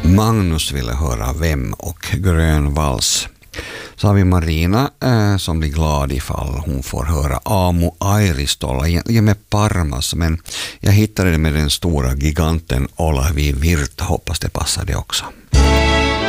Magnus ville höra Vem och Grön vals. Så har vi Marina som blir glad ifall hon får höra Amo Airistola. Jag med Parmas, men jag hittade det med den stora giganten Olavi Virta. Hoppas det passar det också.